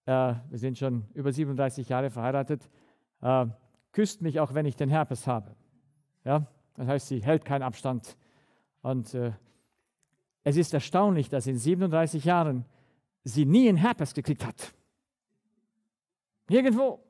wir sind schon über 37 Jahre verheiratet, küsst mich auch, wenn ich den Herpes habe. Ja? Das heißt, sie hält keinen Abstand. Und es ist erstaunlich, dass in 37 Jahren sie nie einen Herpes gekriegt hat. Nirgendwo.